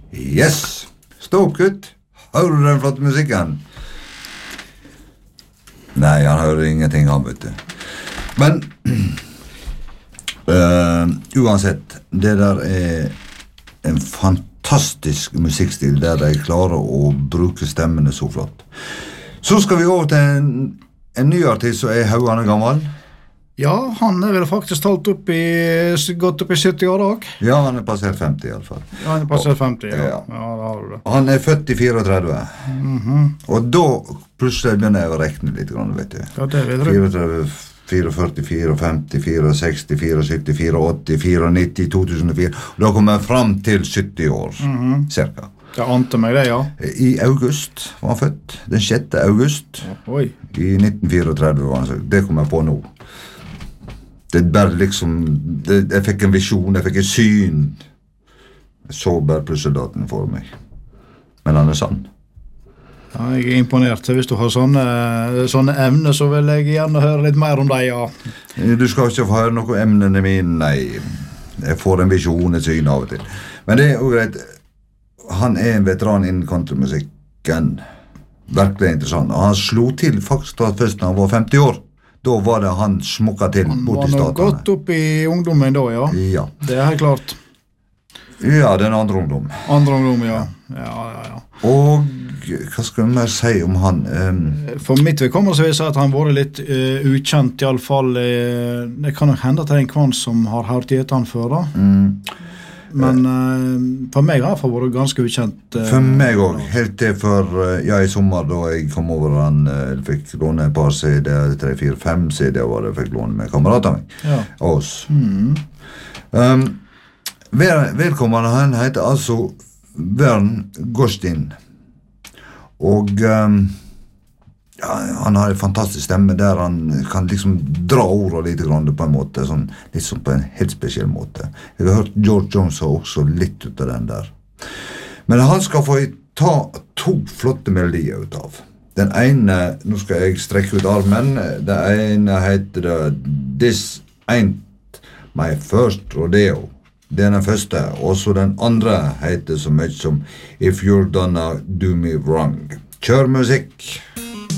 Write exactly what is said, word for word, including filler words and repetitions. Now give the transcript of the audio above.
Yes! Stå opp, gutt. Hører du den flotte musikken? Nei, han hører ingenting han, vet du. Men uh, uansett, det der er en fantastisk musikkstil der de klarer å bruke stemmene så flott. Så skal vi over til en, en ny artist som er haugane gammel. Ja, han er vel faktisk talt opp i, gått opp i sytti år også. Ja, han er passert femti i alle fall. Ja, han er passert femti, ja. Ja. Ja, da har du det. Han er født i trettini. Mhm. Og da plutselig begynner jeg å rekne litt, vet du. Ja, det vet du. trettini, førtifire, femtifire, sekstifire, syttifire, åttifire, nitti, to tusen og fire. Og da kommer jeg fram til sytti år, Mhm. cirka. Det ante meg det, ja. I august var han født, den sjette august Oi. i nitten trettini var han, det kom jeg på nå. Det er bare liksom, det, jeg fikk en visjon, jeg fikk en syn. Jeg så bare pusseldaten for meg. Men han er sann. Ja, jeg er imponert. Hvis du har sånne, sånne emner, så vil jeg gjerne høre litt mer om deg, ja. Du skal ikke få høre noe emnene mine, nei. Jeg får en visjon, et syn av og til. Men det er jo greit, han er en veteran innen countrymusikken. Virkelig interessant. Og han slo til faktisk da først når han var femti år. Da var det han smukket til bort i statene. Han var nok gått opp i ungdommen da, ja. Ja. Det er helt klart. Ja, den andre ungdom. Andre ungdom, ja. Ja, ja, ja. Og hva skal jeg mer si om han? Um, For mitt vedkommende så vil jeg si at han var litt uh, ukjent i alle fall. Uh, det kan nok hende at det er en kvann som har hørt i etter han før da. mm, Men uh, for meg har han vært ganske ukjent. Uh, For meg også, helt til for, uh, ja, i sommer da jeg kom over han, uh, fikk låne et par C D, tre, fire, fem C D var det jeg fikk låne med kamerater meg. Ja. Oss. Mm. Um, ved, vedkommende han heter altså Vern Gostin. Og um, ja, han har en fantastisk stemme der han kan liksom dra ordet litt grann på en måte, sånn, liksom på en helt spesiell måte. Jeg har hørt George Jones har også litt ut av den der. Men han skal få ta to flotte melodier ut av. Den ene, nå skal jeg strekke ut armen, den ene heter det This Ain't My First Rodeo. Det er den første, og så den andre heter så mye som If You're Gonna Do Me Wrong. Kjør musikk!